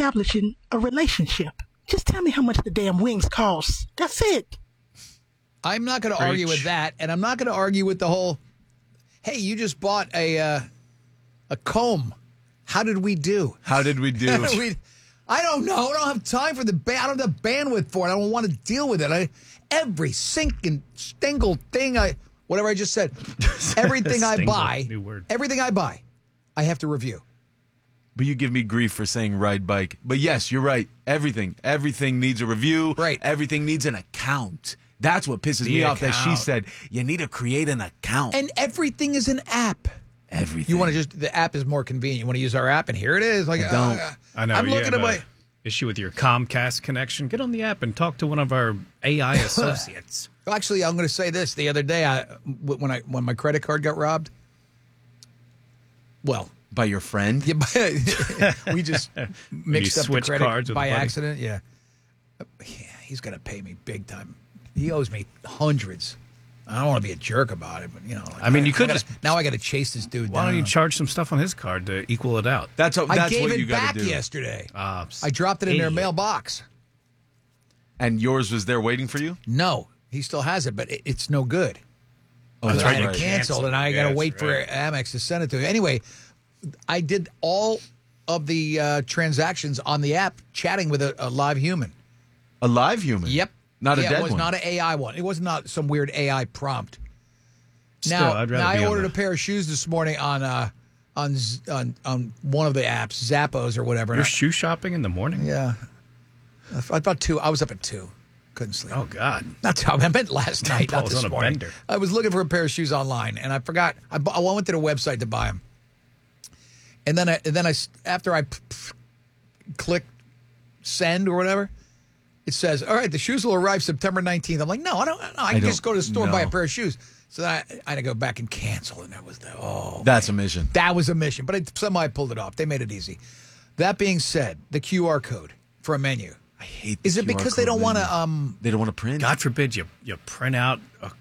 establishing a relationship. Just tell me how much the damn wings cost. That's it. I'm not going to argue with that, and I'm not going to argue with the whole, hey, you just bought a comb. How did we do? How did we do? I don't know. I don't have time for I don't have bandwidth for it. I don't want to deal with it. Every single thing whatever I just said, everything I buy, I have to review. But you give me grief for saying ride bike. But yes, you're right. Everything needs a review. Right. Everything needs an account. That's what pisses me off, that she said you need to create an account. And everything is an app. Everything. You want to the app is more convenient. You want to use our app, and here it is. Like, I don't. I know. I'm looking at my issue with your Comcast connection. Get on the app and talk to one of our AI associates. Well, actually, I'm going to say this. The other day, when my credit card got robbed, well, by your friend? Yeah, we just mixed up the credit cards by accident. Yeah, he's going to pay me big time. He owes me hundreds. I don't want to be a jerk about it, but I mean, you could now I got to chase this dude. Why don't you charge some stuff on his card to equal it out? That's I gave what you it got back to do yesterday. I dropped it in their mailbox. And yours was there waiting for you? No, he still has it, but it's no good. Oh, that's right. Right. Canceled, and I got to wait for Amex to send it to me. Anyway, I did all of the transactions on the app, chatting with a live human. A live human? Yep. Not a dead one? It was not an AI one. It was not some weird AI prompt. Still, Now I'd rather I ordered a pair of shoes this morning on one of the apps, Zappos or whatever. You're shoe shopping in the morning? Yeah. About 2. I was up at 2. Couldn't sleep. Oh, God. Not 2. I meant last night, not this on a morning. bender. I was looking for a pair of shoes online, and I forgot. I went to the website to buy them. And then after I clicked send or whatever, it says, all right, the shoes will arrive September 19th. I'm like, no, I don't. No, I can just go to the store and buy a pair of shoes. So then I had to go back and cancel, and that's a mission. That was a mission, but somehow I pulled it off. They made it easy. That being said, the QR code for a menu. I hate. Is it because they don't want to? They don't want to print. God forbid you print out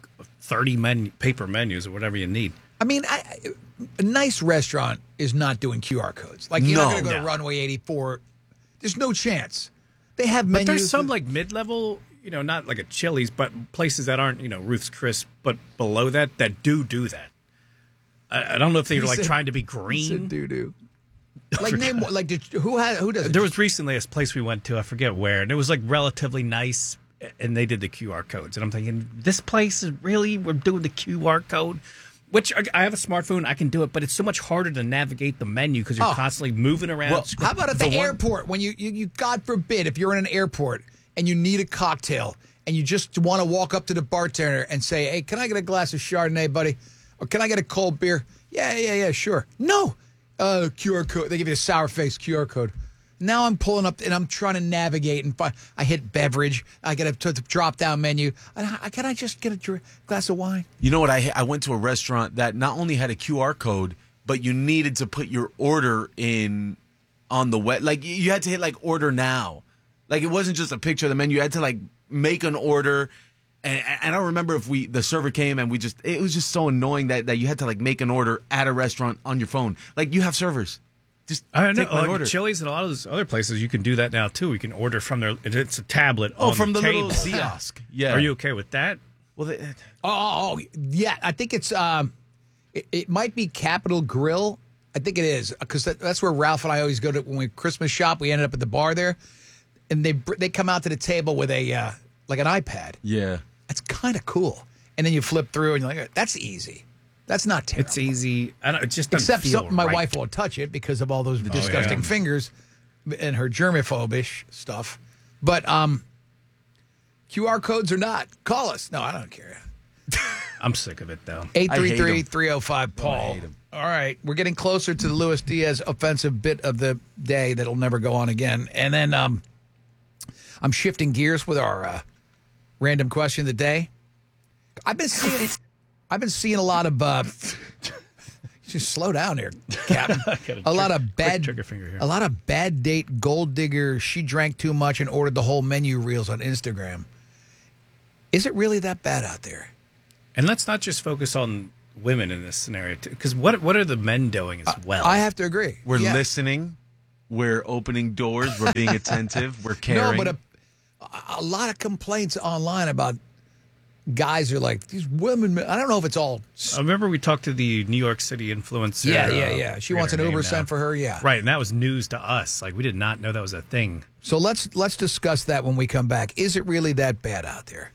30 paper menus or whatever you need. I mean, a nice restaurant is not doing QR codes. Like you're not going to go to Runway 84. There's no chance. They have menus. But there's some like mid-level, not like a Chili's, but places that aren't, Ruth's Chris, but below that do that. I don't know if they're trying to be green. Do. Like name like who does it? There was recently a place we went to, I forget where, and it was like relatively nice, and they did the QR codes, and I'm thinking this place is we're doing the QR code. Which I have a smartphone, I can do it, but it's so much harder to navigate the menu because you're constantly moving around. Well, how about at the airport when you God forbid, if you're in an airport and you need a cocktail and you just want to walk up to the bartender and say, hey, can I get a glass of Chardonnay, buddy? Or can I get a cold beer? Yeah, sure. No. QR code. They give you a sour face QR code. Now I'm pulling up and I'm trying to navigate and find. I hit beverage. I get to the drop down menu. Can I just get a glass of wine? You know what? I went to a restaurant that not only had a QR code, but you needed to put your order in on the web. Like you had to hit like order now. Like it wasn't just a picture of the menu. You had to like make an order. And I don't remember if the server came and it was just so annoying that you had to like make an order at a restaurant on your phone. Like you have servers. Just I know, take my order. Chili's and a lot of those other places, you can do that now too. You can order from it's a tablet. From the table. little kiosk. Yeah. Are you okay with that? Well, yeah. I think it's it might be Capital Grill. I think it is because that's where Ralph and I always go to when we Christmas shop. We ended up at the bar there, and they come out to the table with a like an iPad. Yeah, that's kind of cool. And then you flip through and you're like, that's easy. That's not terrible. It's easy. It just doesn't except feel my right. wife won't touch it because of all those disgusting fingers and her germaphobish stuff. But QR codes or not, call us. No, I don't care. I'm sick of it though. 833-305-PAUL. All right, we're getting closer to the Luis Diaz offensive bit of the day that'll never go on again. And then I'm shifting gears with our random question of the day. I've been seeing a lot of. Just slow down here, Captain. A lot of bad date gold digger. She drank too much and ordered the whole menu reels on Instagram. Is it really that bad out there? And let's not just focus on women in this scenario, because what are the men doing as well? I have to agree. We're listening. We're opening doors. We're being attentive. We're caring. No, but a lot of complaints online about guys are like, these women, I don't know if it's all. I remember we talked to the New York City influencer. Yeah. She wants an Uber sent for her, yeah. Right, and that was news to us. Like, we did not know that was a thing. So let's discuss that when we come back. Is it really that bad out there?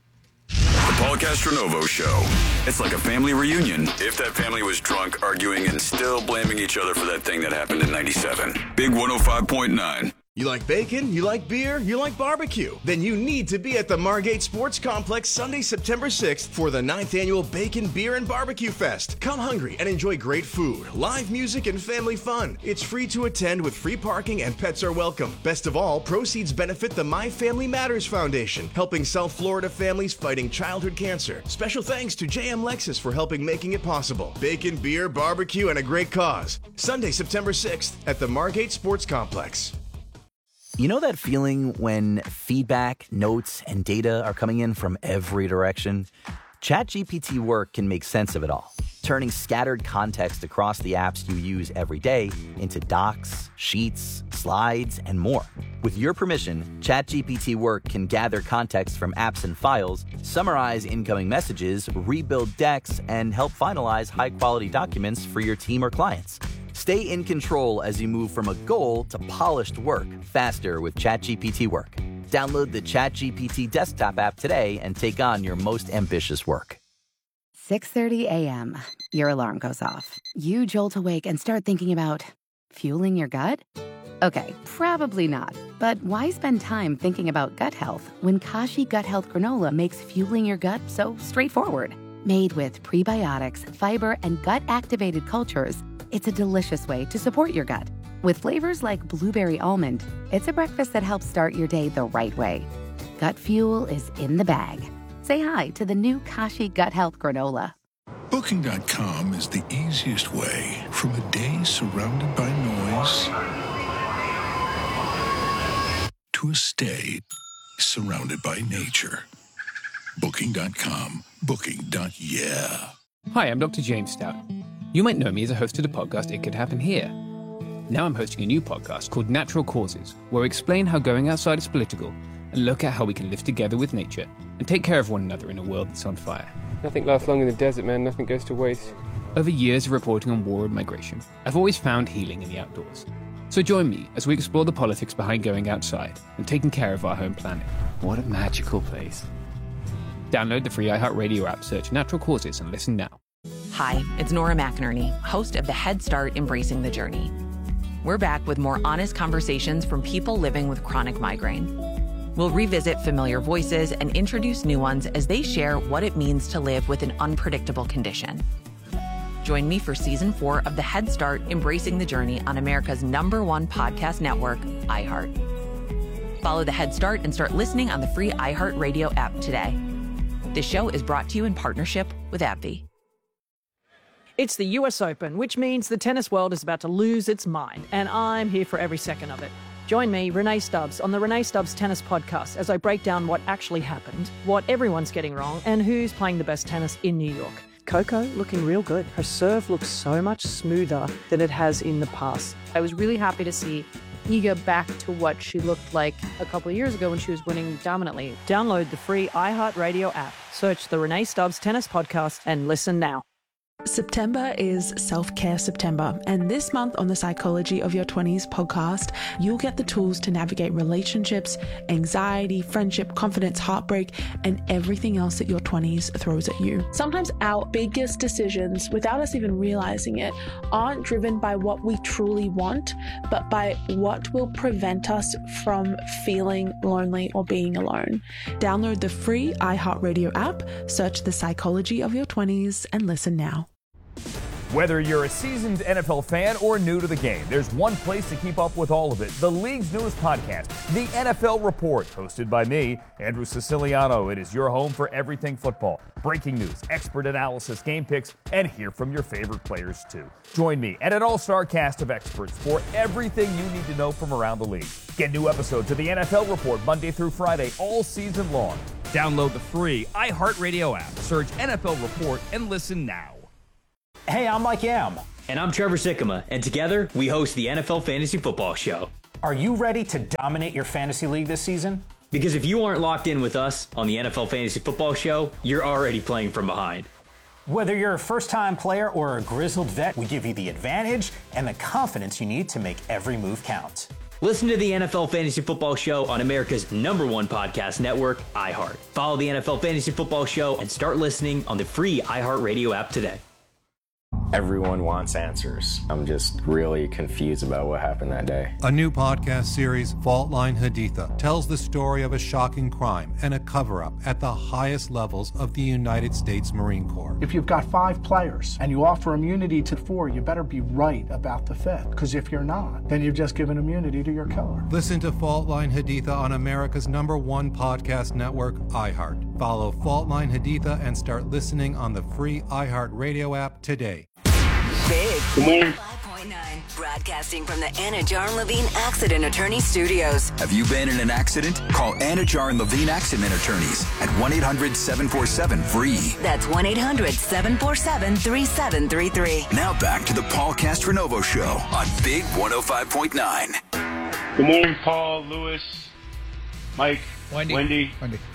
The Paul Castronovo Show. It's like a family reunion if that family was drunk, arguing, and still blaming each other for that thing that happened in 97. Big 105.9. You like bacon? You like beer? You like barbecue? Then you need to be at the Margate Sports Complex Sunday, September 6th for the 9th annual Bacon, Beer, and Barbecue Fest. Come hungry and enjoy great food, live music, and family fun. It's free to attend with free parking and pets are welcome. Best of all, proceeds benefit the My Family Matters Foundation, helping South Florida families fighting childhood cancer. Special thanks to JM Lexus for helping making it possible. Bacon, beer, barbecue, and a great cause. Sunday, September 6th at the Margate Sports Complex. You know that feeling when feedback, notes, and data are coming in from every direction? ChatGPT Work can make sense of it all, turning scattered context across the apps you use every day into docs, sheets, slides, and more. With your permission, ChatGPT Work can gather context from apps and files, summarize incoming messages, rebuild decks, and help finalize high-quality documents for your team or clients. Stay in control as you move from a goal to polished work faster with ChatGPT Work. Download the ChatGPT desktop app today and take on your most ambitious work. 6:30 a.m. Your alarm goes off. You jolt awake and start thinking about fueling your gut? Okay, probably not. But why spend time thinking about gut health when Kashi Gut Health Granola makes fueling your gut so straightforward? Made with prebiotics, fiber, and gut-activated cultures, it's a delicious way to support your gut. With flavors like blueberry almond, it's a breakfast that helps start your day the right way. Gut fuel is in the bag. Say hi to the new Kashi Gut Health Granola. Booking.com is the easiest way from a day surrounded by noise to a stay surrounded by nature. Booking.com. Booking.yeah. Hi, I'm Dr. James Stout. You might know me as a host of the podcast It Could Happen Here. Now I'm hosting a new podcast called Natural Causes, where we explain how going outside is political and look at how we can live together with nature and take care of one another in a world that's on fire. Nothing lasts long in the desert, man. Nothing goes to waste. Over years of reporting on war and migration, I've always found healing in the outdoors. So join me as we explore the politics behind going outside and taking care of our home planet. What a magical place. Download the free iHeartRadio app, search Natural Causes, and listen now. Hi, it's Nora McInerney, host of the Head Start Embracing the Journey. We're back with more honest conversations from people living with chronic migraine. We'll revisit familiar voices and introduce new ones as they share what it means to live with an unpredictable condition. Join me for Season 4 of the Head Start Embracing the Journey on America's #1 podcast network, iHeart. Follow the Head Start and start listening on the free iHeartRadio app today. This show is brought to you in partnership with AbbVie. It's the US Open, which means the tennis world is about to lose its mind, and I'm here for every second of it. Join me, Renee Stubbs, on the Renee Stubbs Tennis Podcast as I break down what actually happened, what everyone's getting wrong, and who's playing the best tennis in New York. Coco looking real good. Her serve looks so much smoother than it has in the past. I was really happy to see Iga back to what she looked like a couple of years ago when she was winning dominantly. Download the free iHeartRadio app, search the Renee Stubbs Tennis Podcast, and listen now. September is Self-Care September, and this month on the Psychology of Your 20s podcast, you'll get the tools to navigate relationships, anxiety, friendship, confidence, heartbreak, and everything else that your 20s throws at you. Sometimes our biggest decisions, without us even realizing it, aren't driven by what we truly want, but by what will prevent us from feeling lonely or being alone. Download the free iHeartRadio app, search the Psychology of Your 20s, and listen now. Whether you're a seasoned NFL fan or new to the game, there's one place to keep up with all of it. The league's newest podcast, The NFL Report, hosted by me, Andrew Siciliano. It is your home for everything football. Breaking news, expert analysis, game picks, and hear from your favorite players too. Join me and an all-star cast of experts for everything you need to know from around the league. Get new episodes of The NFL Report Monday through Friday all season long. Download the free iHeartRadio app, search NFL Report, and listen now. Hey, I'm Mike Yam. And I'm Trevor Sikkema, and together we host the NFL Fantasy Football Show. Are you ready to dominate your fantasy league this season? Because if you aren't locked in with us on the NFL Fantasy Football Show, you're already playing from behind. Whether you're a first-time player or a grizzled vet, we give you the advantage and the confidence you need to make every move count. Listen to the NFL Fantasy Football Show on America's #1 podcast network, iHeart. Follow the NFL Fantasy Football Show and start listening on the free iHeartRadio app today. Everyone wants answers. I'm just really confused about what happened that day. A new podcast series, Fault Line Haditha, tells the story of a shocking crime and a cover-up at the highest levels of the United States Marine Corps. If you've got 5 players and you offer immunity to 4, you better be right about the 5th. Because if you're not, then you've just given immunity to your killer. Listen to Fault Line Haditha on America's #1 podcast network, iHeart. Follow Fault Line Haditha and start listening on the free iHeartRadio app today. Big. Good morning. 5.9, broadcasting from the Anna Jar and Levine Accident Attorney Studios. Have you been in an accident? Call Anna Jar and Levine Accident Attorneys at 1-800-747-FREE. That's 1-800-747-3733. Now back to the Paul Castronovo Show on Big 105.9. Good morning, Paul, Lewis, Mike, Wendy.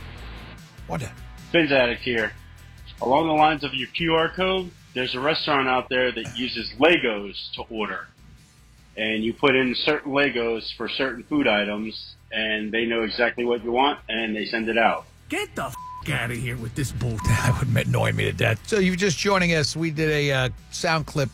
Fins Addict here. Along the lines of your QR code, there's a restaurant out there that uses Legos to order. And you put in certain Legos for certain food items, and they know exactly what you want, and they send it out. Get the out of here with this bull. That would annoy me to death. So you're just joining us. We did a sound clip,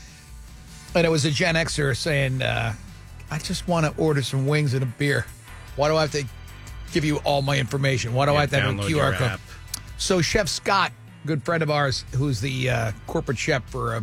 and it was a Gen Xer saying, I just want to order some wings and a beer. Why do I have to give you all my information? Why do I have to have a QR code? So Chef Scott, good friend of ours, who's the corporate chef for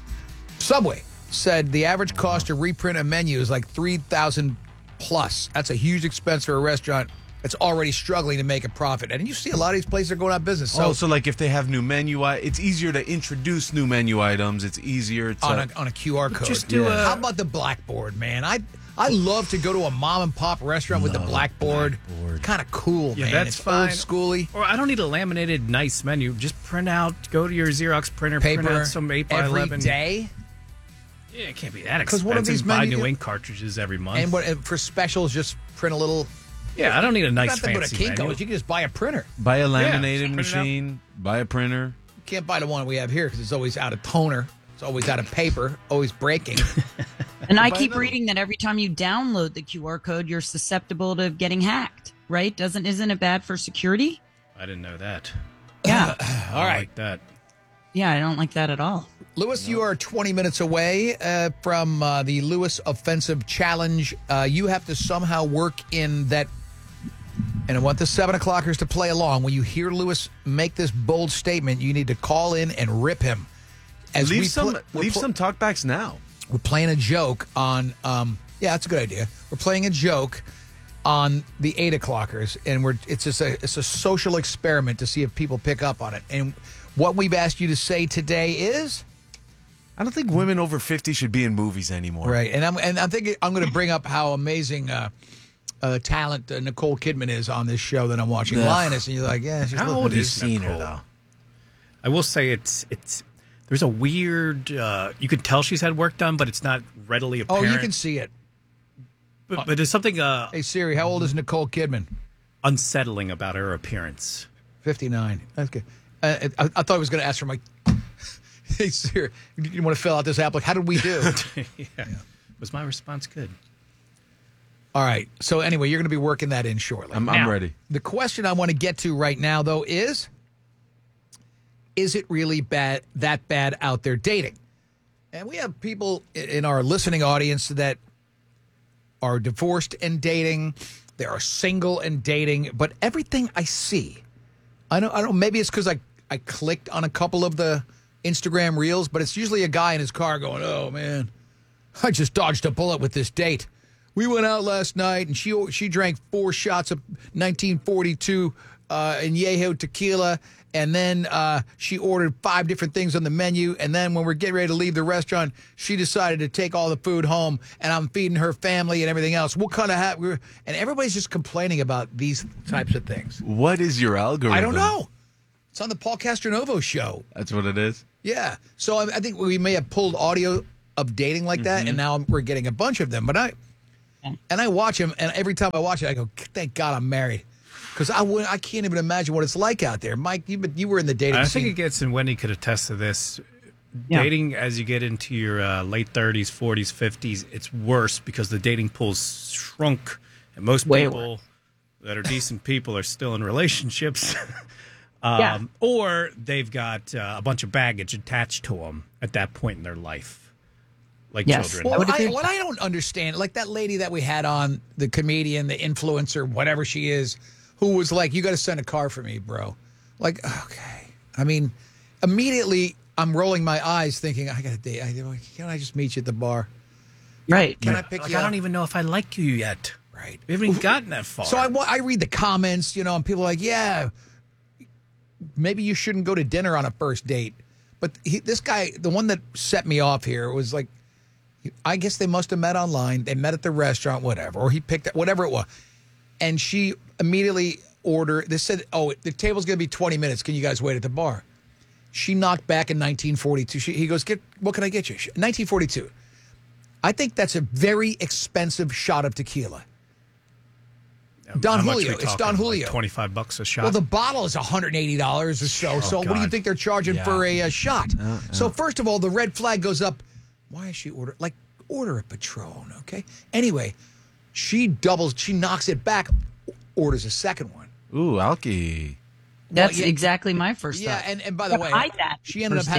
Subway, said the average cost to reprint a menu is like $3,000 plus. That's a huge expense for a restaurant that's already struggling to make a profit. And you see a lot of these places are going out of business. So like if they have new menu, it's easier to introduce new menu items. It's easier to on a QR code. Just do How about the blackboard, man? I love to go to a mom and pop restaurant with the blackboard. Kind of cool, Yeah, man. that's it's fine. old schooly. Or I don't need a laminated nice menu. Just print out, go to your Xerox printer, print Paper out some 8x11. every day. Yeah, it can't be that expensive. Because one of these buy menu new ink cartridges every month. And for specials, just print a little. Yeah, I don't need a nice you don't have fancy to go to Kinko's. menu. You can just buy a printer. buy a Yeah, laminated just print it machine, buy a printer. You can't buy the one we have here because it's always out of toner. It's always out of paper, always breaking. And I keep reading that every time you download the QR code, you're susceptible to getting hacked, right? Isn't it bad for security? I didn't know that. Yeah. All right. Like that. Yeah, I don't like that at all. Lewis, you are 20 minutes away from the Lewis Offensive Challenge. You have to somehow work in that. And I want the 7 o'clockers to play along. When you hear Lewis make this bold statement, you need to call in and rip him. Leave some talkbacks now. We're playing a joke on. Yeah, that's a good idea. We're playing a joke on the 8 o'clockers, and it's a social experiment to see if people pick up on it. And what we've asked you to say today is, I don't think women over 50 should be in movies anymore. right? And I'm thinking I'm going to bring up how amazing talent Nicole Kidman is on this show that I'm watching, Ugh. Lioness, and you're like, yeah, she's How little- old You've is seen her, Nicole? though. I will say it's there's a weird. You can tell she's had work done, but it's not readily Oh, apparent. you can see it. But there's something Hey Siri, how old is Nicole Kidman? unsettling about her appearance. 59. That's good. I thought I was going to ask her, like, hey Siri, you want to fill out this application? How did we do? yeah. Was my response good? All right. So anyway, you're going to be working that in shortly. I'm Now, ready. The question I want to get to right now, though, is it really that bad out there dating? And we have people in our listening audience that are divorced and dating. They are single and dating. But everything I see, I don't. Maybe it's because I clicked on a couple of the Instagram reels, but it's usually a guy in his car going, "Oh man, I just dodged a bullet with this date. We went out last night, and she drank 4 shots of 1942 Añejo tequila, and then she ordered 5 different things on the menu, and then when we're getting ready to leave the restaurant, she decided to take all the food home, and I'm feeding her family and everything else. What kind of and everybody's just complaining about these types of things. What is your algorithm? I don't know. It's on the Paul Castronovo show. That's what it is? Yeah. So I think we may have pulled audio of dating like that, and now we're getting a bunch of them. But I watch them, and every time I watch it, I go, thank God I'm married. Because I can't even imagine what it's like out there. Mike, you were in the dating scene. I think it gets, and Wendy could attest to this, dating as you get into your late 30s, 40s, 50s, it's worse because the dating pool's shrunk. And most people that are decent people are still in relationships. Or they've got a bunch of baggage attached to them at that point in their life. Like children. Well, what I don't understand, like that lady that we had on, the comedian, the influencer, whatever she is, who was like, you got to send a car for me, bro. Like, okay. I mean, immediately I'm rolling my eyes thinking, I got a date. Can't I just meet you at the bar? Right. Can I pick you up? I don't even know if I like you yet. Right. We haven't even gotten that far. So I read the comments, and people are like, yeah, maybe you shouldn't go to dinner on a first date. But this guy, the one that set me off here, was like, I guess they must have met online. They met at the restaurant, whatever. Or he picked up, whatever it was. And she immediately ordered, they said, the table's going to be 20 minutes. Can you guys wait at the bar? She knocked back in 1942. He goes, what can I get you? 1942. I think that's a very expensive shot of tequila. Don Julio. It's Don Julio. Like $25 a shot. Well, the bottle is $180 or so. So what do you think they're charging for a shot? So first of all, the red flag goes up. Why is she order a Patron, okay? Anyway, she knocks it back, orders a second one. Ooh, alky. That's exactly my first thought. Yeah, and by the way, she ended up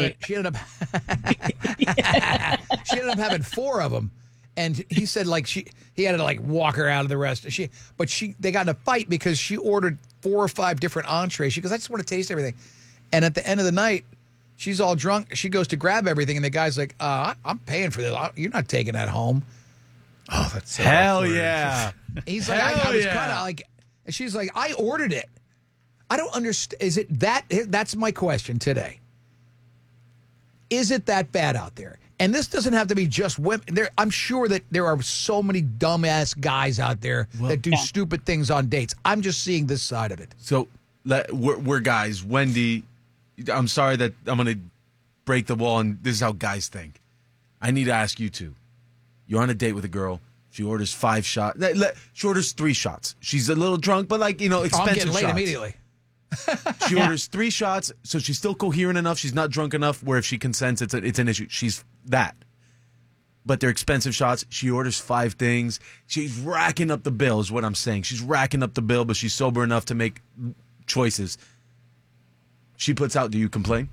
having 4 of them. And he said he had to walk her out of the rest. They got in a fight because she ordered 4 or 5 different entrees. She goes, I just want to taste everything. And at the end of the night, she's all drunk. She goes to grab everything, and the guy's like, I'm paying for this. You're not taking that home. Oh, that's so hell awkward. Yeah. He's like, I was kind of like, and she's like, I ordered it. I don't understand. Is it that? That's my question today. Is it that bad out there? And this doesn't have to be just women. I'm sure that there are so many dumbass guys out there that do stupid things on dates. I'm just seeing this side of it. So we're guys. Wendy, I'm sorry that I'm going to break the wall, and this is how guys think. I need to ask you two. You're on a date with a girl. She orders 5 shots. She orders 3 shots. She's a little drunk, but expensive I'm getting late shots. Immediately. She orders 3 shots, so she's still coherent enough. She's not drunk enough where if she consents, it's an issue. She's that. But they're expensive shots. She orders 5 things. She's racking up the bill is what I'm saying. She's racking up the bill, but she's sober enough to make choices. She puts out, do you complain?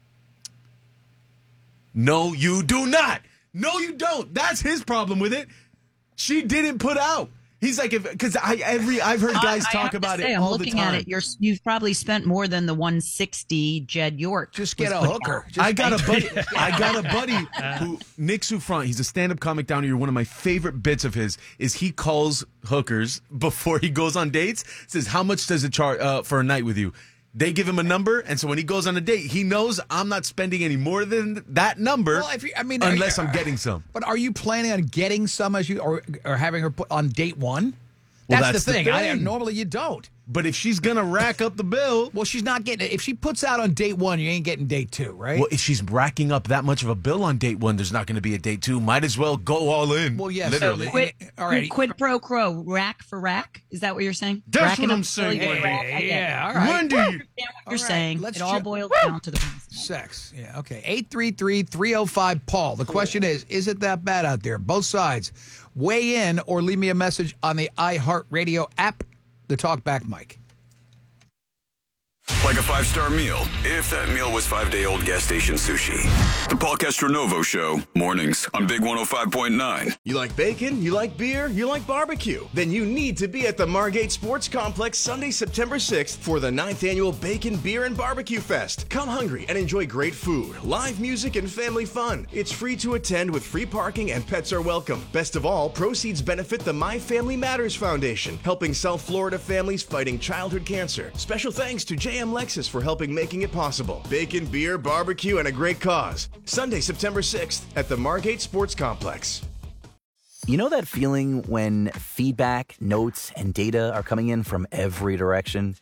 No, you do not. No, you don't. That's his problem with it. She didn't put out. He's like, because I've heard guys talk about it all the time. I'm looking at it. You've probably spent more than the 160 Jed York. Just get a hooker. I got a buddy who Nick Souffrant. He's a stand-up comic down here. One of my favorite bits of his is he calls hookers before he goes on dates. Says, how much does it charge for a night with you? They give him a number, and so when he goes on a date, he knows I'm not spending any more than that number. Well, unless I'm getting some. But are you planning on getting some or having her put on date 1? Well, that's the thing. Normally you don't. But if she's gonna rack up the bill, well, she's not getting it. If she puts out on date 1, you ain't getting date 2, right? Well, if she's racking up that much of a bill on date 1, there's not going to be a date 2. Might as well go all in. Well, yes. Literally. So quid pro quo, rack for rack. Is that what you're saying? That's Racking what I'm up saying. Yeah, all right. Wendy, I understand what you're saying. It all boils down to the sex. Yeah, okay. 833-305-PAUL. The question is it that bad out there? Both sides. Weigh in or leave me a message on the iHeartRadio app, the Talkback mic. Like a 5-star meal, if that meal was 5-day-old gas station sushi. The Paul Castronovo Show, mornings on Big 105.9. You like bacon? You like beer? You like barbecue? Then you need to be at the Margate Sports Complex Sunday, September 6th for the 9th Annual Bacon, Beer, and Barbecue Fest. Come hungry and enjoy great food, live music, and family fun. It's free to attend with free parking and pets are welcome. Best of all, proceeds benefit the My Family Matters Foundation, helping South Florida families fighting childhood cancer. Special thanks to JM Lexus for helping making it possible. Bacon, beer, barbecue, and a great cause. Sunday, September 6th at the Margate Sports Complex. You know that feeling when feedback, notes, and data are coming in from every direction?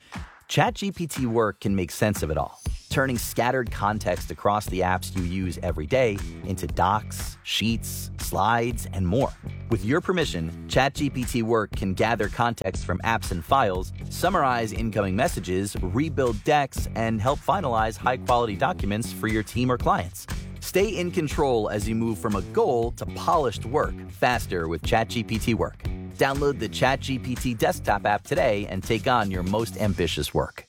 ChatGPT Work can make sense of it all, turning scattered context across the apps you use every day into docs, sheets, slides, and more. With your permission, ChatGPT Work can gather context from apps and files, summarize incoming messages, rebuild decks, and help finalize high-quality documents for your team or clients. Stay in control as you move from a goal to polished work faster with ChatGPT Work. Download the ChatGPT desktop app today and take on your most ambitious work.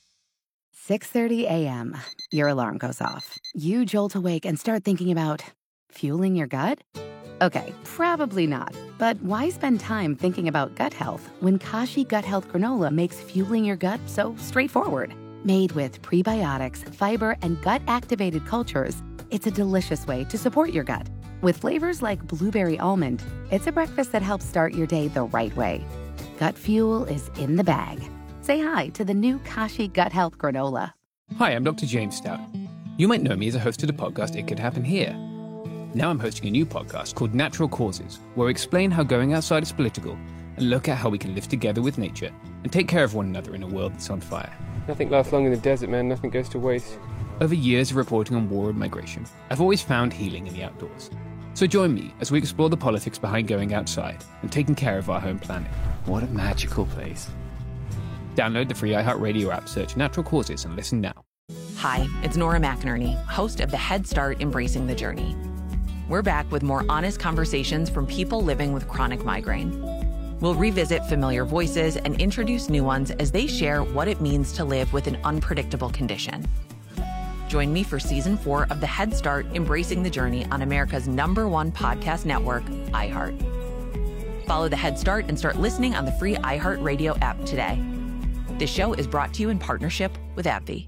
6:30 a.m. Your alarm goes off. You jolt awake and start thinking about fueling your gut? Okay, probably not. But why spend time thinking about gut health when Kashi Gut Health Granola makes fueling your gut so straightforward? Made with prebiotics, fiber, and gut-activated cultures, it's a delicious way to support your gut. With flavors like blueberry almond, it's a breakfast that helps start your day the right way. Gut fuel is in the bag. Say hi to the new Kashi Gut Health Granola. Hi, I'm Dr. James Stout. You might know me as a host of the podcast It Could Happen Here. Now I'm hosting a new podcast called Natural Causes, where we explain how going outside is political and look at how we can live together with nature and take care of one another in a world that's on fire. Nothing lasts long in the desert, man. Nothing goes to waste. Over years of reporting on war and migration, I've always found healing in the outdoors. So join me as we explore the politics behind going outside and taking care of our home planet. What a magical place. Download the free iHeartRadio app, search Natural Causes, and listen now. Hi, it's Nora McInerney, host of the Head Start Embracing the Journey. We're back with more honest conversations from people living with chronic migraine. We'll revisit familiar voices and introduce new ones as they share what it means to live with an unpredictable condition. Join me for Season 4 of the Head Start Embracing the Journey on America's #1 podcast network, iHeart. Follow the Head Start and start listening on the free iHeartRadio app today. This show is brought to you in partnership with AbbVie.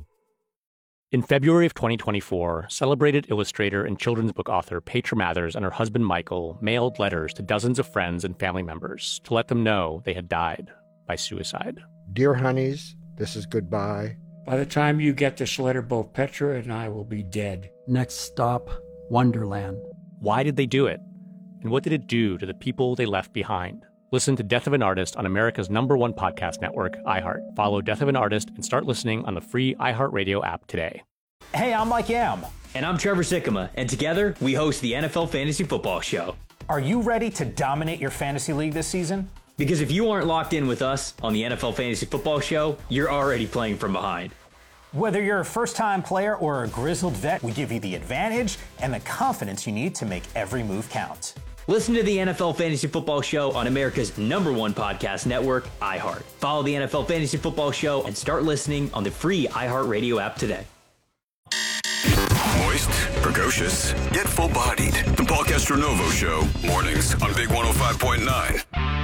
In February of 2024, celebrated illustrator and children's book author Petra Mathers and her husband Michael mailed letters to dozens of friends and family members to let them know they had died by suicide. Dear honeys, this is goodbye. By the time you get this letter, both Petra and I will be dead. Next stop, Wonderland. Why did they do it? And what did it do to the people they left behind? Listen to Death of an Artist on America's #1 podcast network, iHeart. Follow Death of an Artist and start listening on the free iHeartRadio app today. Hey, I'm Mike Yam. And I'm Trevor Sikkema. And together, we host the NFL Fantasy Football Show. Are you ready to dominate your fantasy league this season? Because if you aren't locked in with us on the NFL Fantasy Football Show, you're already playing from behind. Whether you're a first-time player or a grizzled vet, we give you the advantage and the confidence you need to make every move count. Listen to the NFL Fantasy Football Show on America's #1 podcast network, iHeart. Follow the NFL Fantasy Football Show and start listening on the free iHeartRadio app today. Moist, precocious, yet full-bodied. The Paul Castronovo Show, mornings on Big 105.9.